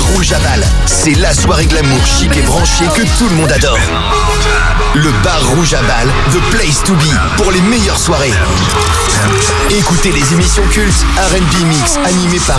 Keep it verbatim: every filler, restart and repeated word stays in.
Rouge à Bâle. C'est la soirée glamour chic et branchée que tout le monde adore. Le Bar Rouge à Bâle, The Place to Be, pour les meilleures soirées. Écoutez les émissions cultes R and B Mix animées par